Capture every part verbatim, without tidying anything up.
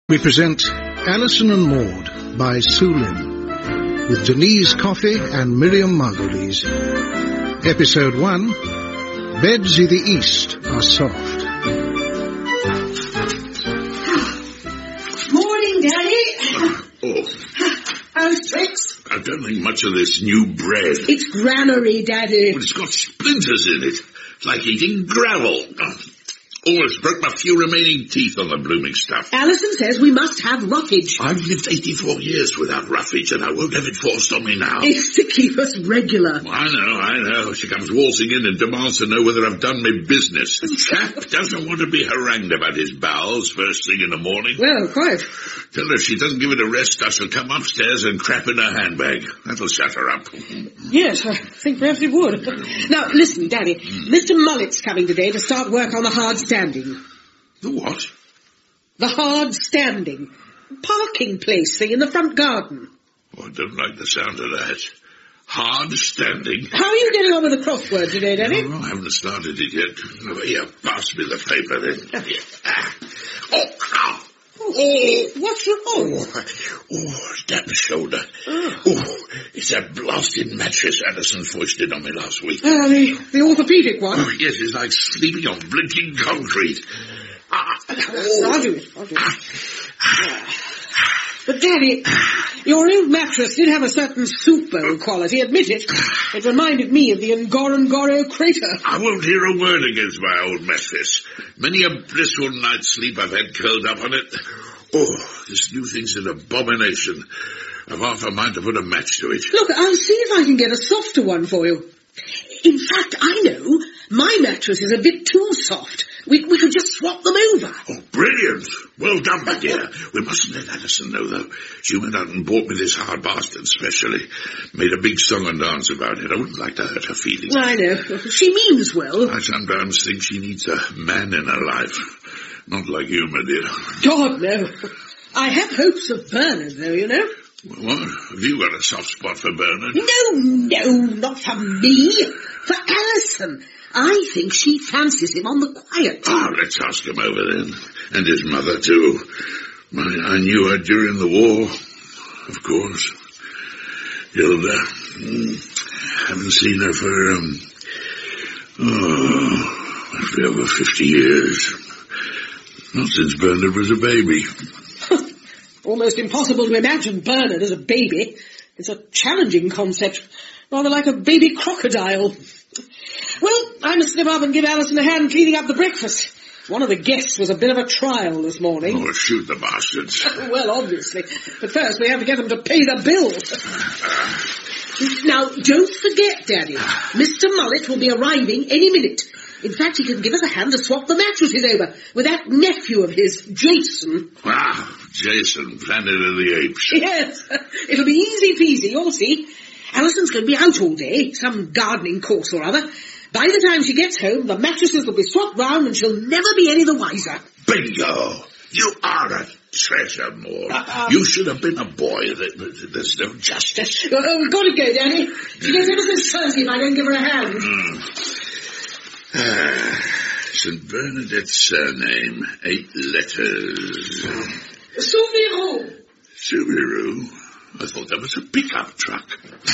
We present Alison and Maud by Sue Lynn, with Denise Coffey and Miriam Margulies. Episode one, Beds i' the East Are Soft. Morning, Daddy. Oh. How's tricks? I don't think much of this new bread. It's granary, Daddy. But it's got splinters in it. It's like eating gravel. Oh. Almost broke my few remaining teeth on the blooming stuff. Alison says we must have roughage. I've lived eighty-four years without roughage, and I won't have it forced on me now. It's to keep us regular. Well, I know, I know. She comes waltzing in and demands to know whether I've done my business. The chap doesn't want to be harangued about his bowels first thing in the morning. Well, quite. Tell her if she doesn't give it a rest, I shall come upstairs and crap in her handbag. That'll shut her up. Yes, I think perhaps it would. Now, listen, Daddy. Mm. Mister Mullet's coming today to start work on the hard standing. The what? The hard standing. Parking place thing in the front garden. Oh, I don't like the sound of that. Hard standing. How are you getting on with the crossword today, Daddy? Oh, I haven't started it yet. Oh, here, pass me the paper then. ah. Oh, ow. Oh, what's wrong? Oh, oh, damn shoulder. Oh. oh, it's that blasted mattress Alison foisted on me last week. Uh, the, the orthopaedic one? Oh, yes, it's like sleeping on blinking concrete. Ah, oh. I'll do it, I'll do it. Ah. But, Daddy, your old mattress did have a certain super quality, admit it. It reminded me of the Ngorongoro crater. I won't hear a word against my old mattress. Many a blissful night's sleep I've had curled up on it. Oh, this new thing's an abomination. I've half a mind to put a match to it. Look, I'll see if I can get a softer one for you. In fact, I know. My mattress is a bit too soft. We, we could just swap them over. Oh, brilliant. Well done, my dear. We mustn't let Alison know, though. She went out and bought me this hard bastard specially. Made a big song and dance about it. I wouldn't like to hurt her feelings. I know. She means well. I sometimes think she needs a man in her life. Not like you, my dear. God, no. I have hopes of Bernard, though, you know. What? Have you got a soft spot for Bernard? No, no, not for me. For Alison. I think she fancies him on the quiet. Ah, oh, let's ask him over then. And his mother, too. I, I knew her during the war, of course. Hilda. Mm, haven't seen her for, um, oh, must be over fifty years. Not since Bernard was a baby. Almost impossible to imagine Bernard as a baby. It's a challenging concept. Rather like a baby crocodile. Well, I must slip up and give Alison a hand cleaning up the breakfast. One of the guests was a bit of a trial this morning. Oh, shoot the bastards. Well, obviously. But first we have to get them to pay the bill. Now, don't forget, Daddy. Mister Mullet will be arriving any minute. In fact, he can give us a hand to swap the mattresses over with that nephew of his, Jason. Wow, Jason, Planet of the Apes. Yes, it'll be easy peasy, you'll see. Alison's going to be out all day, some gardening course or other. By the time she gets home, the mattresses will be swapped round and she'll never be any the wiser. Bingo! You are a treasure, Maud. Uh, you should have been a boy. There's no justice. Oh, oh, we've got to go, Danny. She gets ever so sulky if I don't give her a hand. Mm. Ah, Saint Bernadette's surname, eight letters. Souviro. Souviro? I thought that was a pickup truck.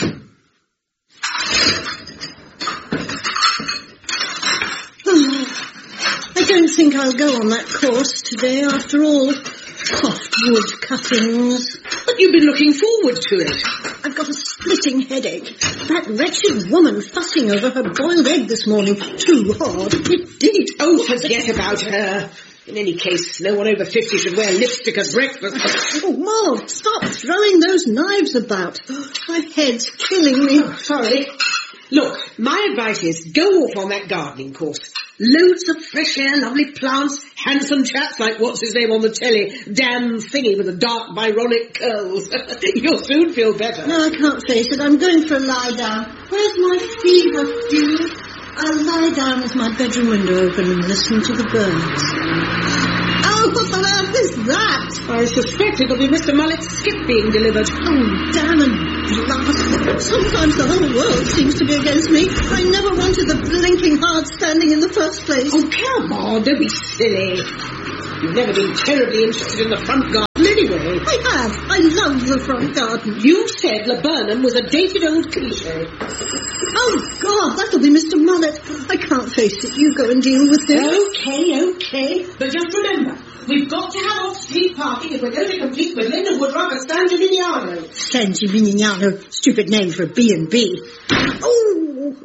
I don't think I'll go on that course today after all. Softwood cuttings. But you've been looking forward to it. I've got a splitting headache. That wretched woman fussing over her boiled egg this morning. Too hard. It did. Oh, forget about her. In any case, no one over fifty should wear lipstick at breakfast. Oh, Maud, stop throwing those knives about. My head's killing me. Oh, sorry. Look, my advice is go off on that gardening course. Loads of fresh air, lovely plants, handsome chaps like what's his name on the telly, Dan Thingy with the dark Byronic curls. You'll soon feel better. No, I can't face it. I'm going for a lie down. Where's my fever, Julie? I'll lie down with my bedroom window open and listen to the birds. Oh, what on earth is that? I suspect it'll be Mister Mullet's skip being delivered. Oh, damn and blast. Sometimes the whole world seems to be against me. I never wanted the blinking hard standing in the first place. Oh, come on, don't be silly. You've never been terribly interested in the front garden anyway. I have. I love the front garden. You said Laburnum was a dated old cliché. Oh, God, that'll be Mister Mullet. I can't face it. You go and deal with this. Okay, okay. But just remember, we've got to have off-street parking if we're going to compete with Linda Woodruff at San Gimignano. San Gimignano. Stupid name for a B and B. Oh!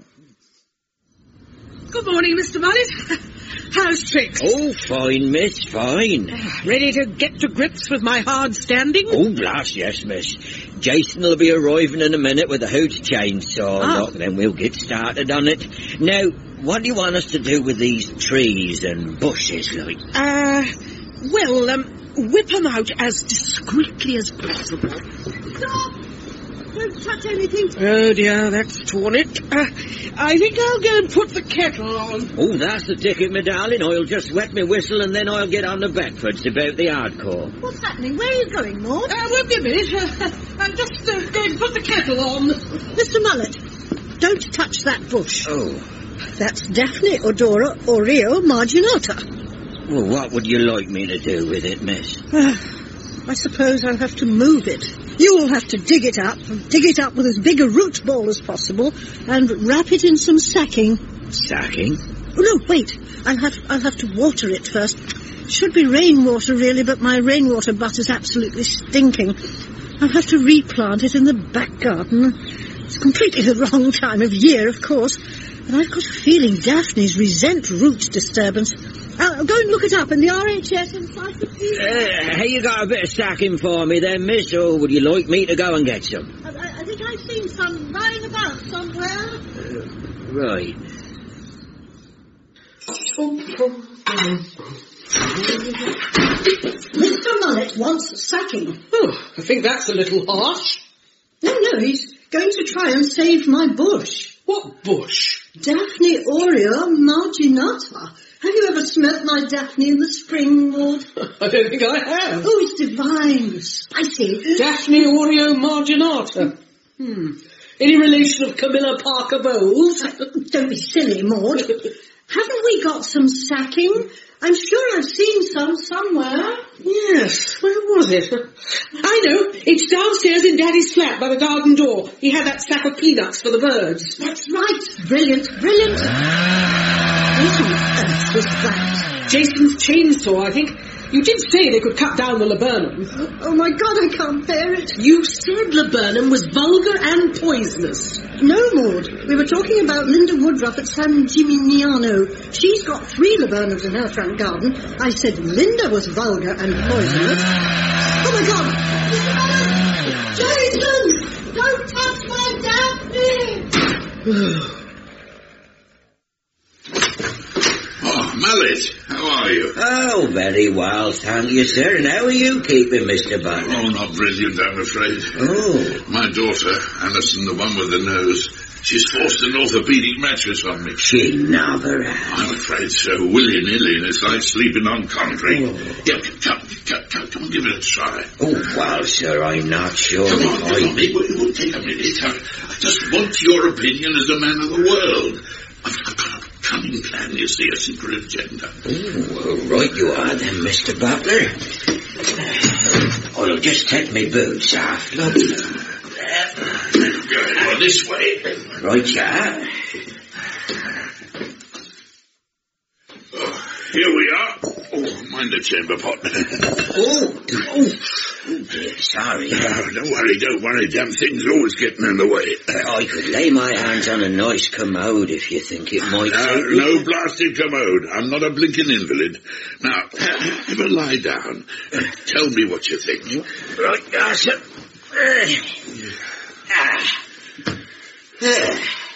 Good morning, Mister Mullet. How's tricks? Oh, fine, miss, fine. Ready to get to grips with my hard standing? Oh, blast, yes, miss. Jason will be arriving in a minute with a hoot chainsaw, Ah. look, then we'll get started on it. Now, what do you want us to do with these trees and bushes, like? Uh, well, um, whip 'em out as discreetly as possible. Stop! Don't touch anything. Oh dear, that's torn it. Uh, I think I'll go and put the kettle on. Oh, that's the ticket, my darling. I'll just wet my whistle and then I'll get on the Beckfords about the hardcore. What's happening? Where are you going, Maud? Uh, won't be a minute. Uh, I'm just uh, going to put the kettle on. Mister Mullet, don't touch that bush. Oh, That's Daphne Odora Oreo Marginata. well, what would you like me to do with it, miss? I suppose I'll have to move it. You'll have to dig it up, dig it up with as big a root ball as possible, and wrap it in some sacking. Sacking? Oh, no, wait. I'll have, I'll have to water it first. Should be rainwater, really, but my rainwater butt is absolutely stinking. I'll have to replant it in the back garden. It's completely the wrong time of year, of course, and I've got a feeling Daphne's resent root disturbance. I'll go and look it up in the R H S encyclopedia. Uh, have you got a bit of sacking for me then, miss, or would you like me to go and get some? I, I think I've seen some lying about somewhere. Uh, right. Mister Mullet wants sacking. Oh, I think that's a little harsh. No, no, he's going to try and save my bush. What bush? Daphne Aurea marginata. Have you ever smelt my Daphne in the spring, Maud? I don't think I have. Oh, it's divine, spicy. Daphne Oreo Marginata. Hmm. Any relation of Camilla Parker Bowles? Don't be silly, Maud. Haven't we got some sacking? I'm sure I've seen some somewhere. Yes, where was it? I know, it's downstairs in Daddy's flat by the garden door. He had that sack of peanuts for the birds. That's right. Brilliant, brilliant. What on earth was that? Jason's chainsaw, I think. You did say they could cut down the laburnum. Oh, my God, I can't bear it. You said laburnum was vulgar and poisonous. No, Maud. We were talking about Linda Woodruff at San Gimignano. She's got three laburnums in her front garden. I said Linda was vulgar and poisonous. Oh, my God. Jason! Don't touch my Daphne! Oh, Mallet, how are you? Oh, very well, thank you, sir. And how are you keeping, Mister Butler? Oh, not brilliant, I'm afraid. Oh. My daughter, Alison, the one with the nose, she's forced an orthopedic mattress on me. She never has. I'm afraid so, willy-nilly, and it's like sleeping on concrete. Oh. Yeah, come, come, come, come and give it a try. Oh, well, sir, I'm not sure Come if on, come I... on, it, will- it will take a minute. I, I just want your opinion as a man of the world. I've, I've got a cunning plan, you see, a secret agenda. Oh, right you are then, Mister Butler. I'll just take my boots off, look. Go this way. Right, yeah. Oh, here we are. Oh, mind the chamber pot. Oh, oh, sorry. Oh, don't worry, don't worry. Damn things always getting in the way. I could lay my hands on a nice commode if you think it might No, suit no you. blasted commode. I'm not a blinking invalid. Now, have a lie down. Tell me what you think. Right, that's it. Ah. Ah.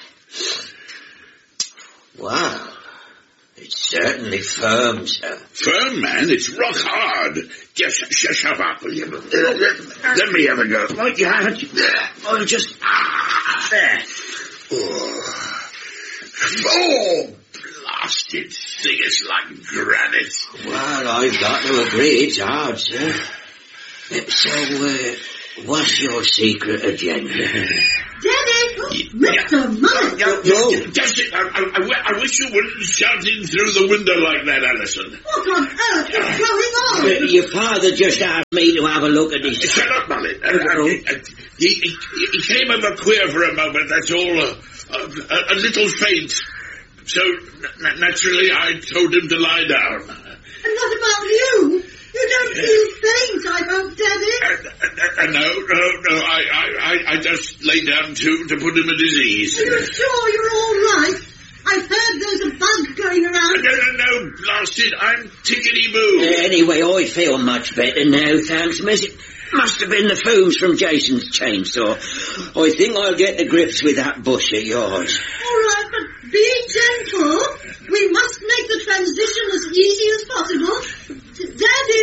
Wow. It's certainly firm, sir. Firm, man. It's rock hard. Just sh- shut up, will you? Let me have a go. Right, you have it. I'll just... Ah. There. Oh, oh blasted thing. It's like granite. Well, I've got to agree, it's hard, sir. So, uh, what's your secret agenda? Daddy! Mister Mullet! No, no, just it. I, I, I wish you wouldn't shout in through the window like that, Alison. What on earth is going on? Uh, your father just asked me to have a look at this. Shut up, Mullet. Uh, uh, uh, he, he, he came over queer for a moment, that's all. Uh, a, a little faint. So, n- naturally, I told him to lie down. And what about you? You don't feel faint, I hope, Daddy. Uh, uh, uh, no, no, no, I, I, I just lay down too to put him at his ease. Are you sure you're all right? I've heard there's a bug going around. No, no, no, blast it, I'm tickety-boo. Uh, anyway, I feel much better now, thanks, miss. It must have been the fumes from Jason's chainsaw. I think I'll get to grips with that bush of yours. All right, but be gentle. We must make the transition as easy as possible. Daddy!